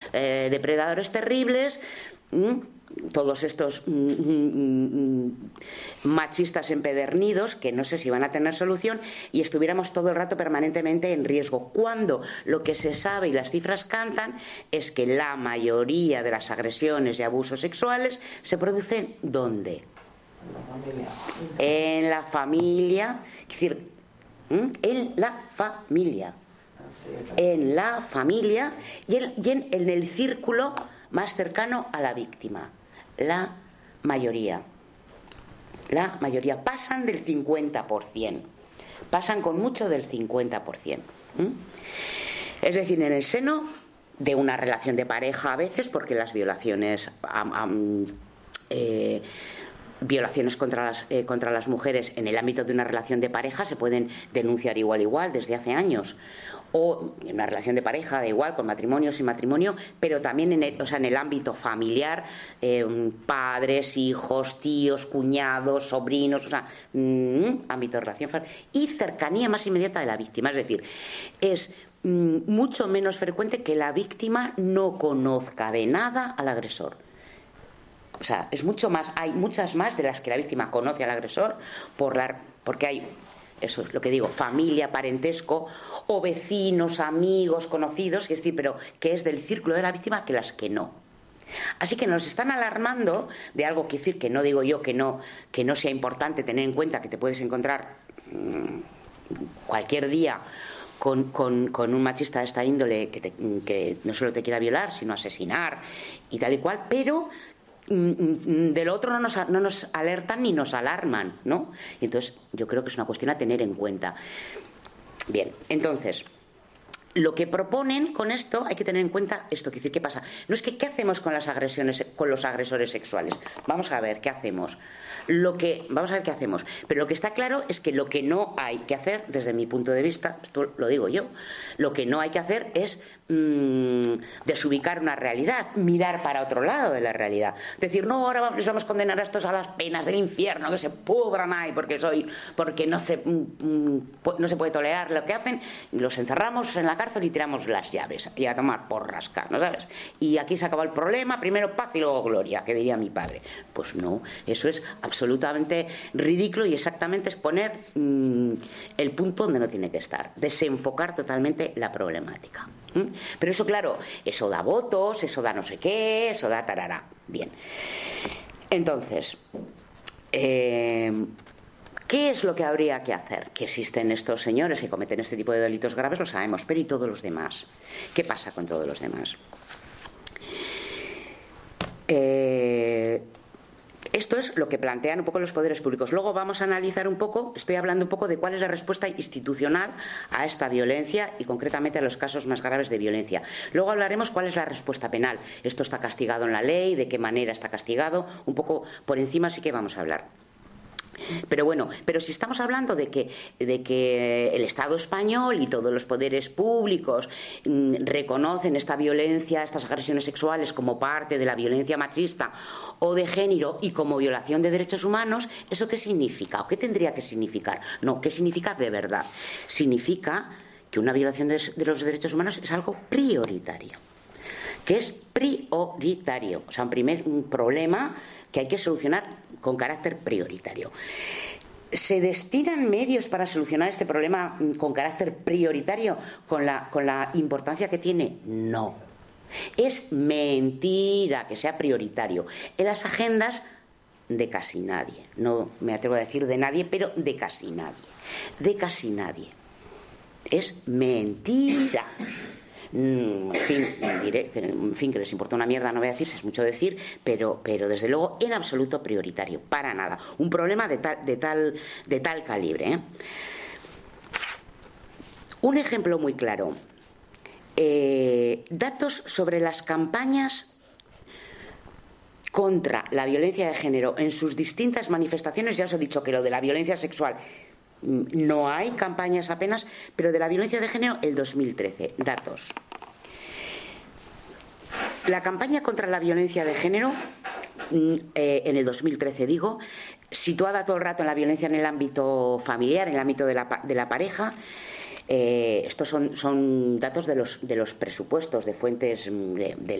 depredadores terribles, todos estos machistas empedernidos que no sé si van a tener solución, y estuviéramos todo el rato permanentemente en riesgo, cuando lo que se sabe y las cifras cantan es que la mayoría de las agresiones y abusos sexuales se producen ¿dónde? En la familia, es decir, en la familia, y en el círculo más cercano a la víctima. La mayoría pasan del 50%, pasan con mucho del 50%. Es decir, en el seno de una relación de pareja a veces, porque las violaciones contra las mujeres en el ámbito de una relación de pareja se pueden denunciar igual desde hace años, o en una relación de pareja da igual, con matrimonio, sin matrimonio, pero también en el ámbito familiar, padres, hijos, tíos, cuñados, sobrinos, ámbito de relación y cercanía más inmediata de la víctima. Es decir, es mucho menos frecuente que la víctima no conozca de nada al agresor. O sea, es mucho más, hay muchas más de las que la víctima conoce al agresor porque hay, eso es lo que digo, familia, parentesco o vecinos, amigos, conocidos, es decir, pero que es del círculo de la víctima, que las que no. Así que nos están alarmando de algo, que decir, que no digo yo que no sea importante tener en cuenta que te puedes encontrar cualquier día con un machista de esta índole que no solo te quiera violar, sino asesinar y tal y cual, pero del otro no nos alertan ni nos alarman, ¿no? Y entonces yo creo que es una cuestión a tener en cuenta. Bien, entonces, lo que proponen con esto, hay que tener en cuenta esto, que decir, ¿qué pasa? No es que ¿qué hacemos con las agresiones, con los agresores sexuales? Vamos a ver qué hacemos. Vamos a ver qué hacemos. Pero lo que está claro es que lo que no hay que hacer, desde mi punto de vista, esto lo digo yo, lo que no hay que hacer es desubicar una realidad, mirar para otro lado de la realidad, decir, no, ahora vamos a condenar a estos a las penas del infierno, que se pudran ahí porque no se puede tolerar lo que hacen, los encerramos en la cárcel y tiramos las llaves y a tomar porras, ¿no sabes? Y aquí se acaba el problema, primero paz y luego gloria, que diría mi padre. Pues no, eso es absolutamente ridículo y exactamente es poner el punto donde no tiene que estar, desenfocar totalmente la problemática. Pero eso, claro, eso da votos, eso da no sé qué, eso da tarará. Bien. Entonces, ¿qué es lo que habría que hacer? Que existen estos señores que cometen este tipo de delitos graves, lo sabemos, pero ¿y todos los demás? ¿Qué pasa con todos los demás? Esto es lo que plantean un poco los poderes públicos. Luego vamos a analizar un poco, estoy hablando un poco de cuál es la respuesta institucional a esta violencia y concretamente a los casos más graves de violencia. Luego hablaremos cuál es la respuesta penal. Esto está castigado en la ley, de qué manera está castigado, un poco por encima sí que vamos a hablar. Pero bueno, pero si estamos hablando de que el Estado español y todos los poderes públicos reconocen esta violencia, estas agresiones sexuales como parte de la violencia machista o de género y como violación de derechos humanos, ¿eso qué significa? ¿O qué tendría que significar? No, ¿qué significa de verdad? Significa que una violación de los derechos humanos es algo prioritario, que es prioritario, o sea, un problema que hay que solucionar con carácter prioritario. ¿Se destinan medios para solucionar este problema con carácter prioritario, con la importancia que tiene? No. Es mentira que sea prioritario. En las agendas de casi nadie. No me atrevo a decir de nadie, pero de casi nadie. De casi nadie. Es mentira. En fin, que les importa una mierda, no voy a decir, es mucho decir, pero desde luego en absoluto prioritario, para nada. Un problema de tal calibre, ¿eh? Un ejemplo muy claro. Datos sobre las campañas contra la violencia de género en sus distintas manifestaciones. Ya os he dicho que lo de la violencia sexual no hay campañas apenas, pero de la violencia de género el 2013, datos. La campaña contra la violencia de género en el 2013, digo, situada todo el rato en la violencia en el ámbito familiar, en el ámbito de la pareja. Estos son datos de los presupuestos de fuentes de